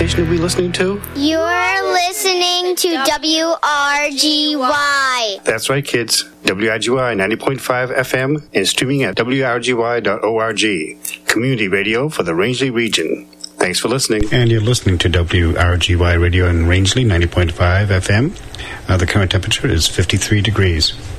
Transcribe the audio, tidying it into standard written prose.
station are we listening to? You're listening to WRGY. That's right, kids. WRGY 90.5 FM and streaming at wrgy.org. Community radio for the Rangeley region. Thanks for listening. And you're listening to WRGY radio in Rangeley 90.5 FM. The current temperature is 53 degrees.